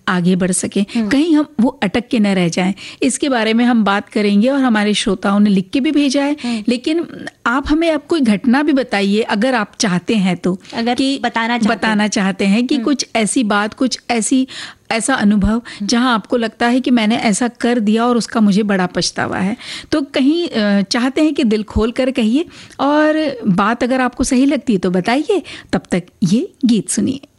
आगे बढ़ सके, कहीं हम वो अटक के न रह जाएं। इसके बारे में हम बात करेंगे और हमारे श्रोताओं ने लिख के भी भेजा है। लेकिन आप हमें अब कोई घटना भी बताइए अगर आप चाहते हैं तो, अगर कि बताना चाहते हैं कि कुछ ऐसी बात, कुछ ऐसा अनुभव जहां आपको लगता है कि मैंने ऐसा कर दिया और उसका मुझे बड़ा पछतावा है। तो कहीं चाहते हैं कि दिल खोल कर कहिए, और बात अगर आपको सही लगती है तो बताइए। तब तक ये गीत सुनिए।